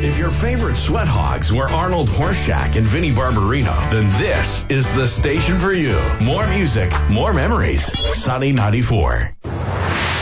If your favorite sweat hogs were Arnold Horseshack and Vinnie Barbarino, then this is the station for you. More music, more memories. Sunny 94.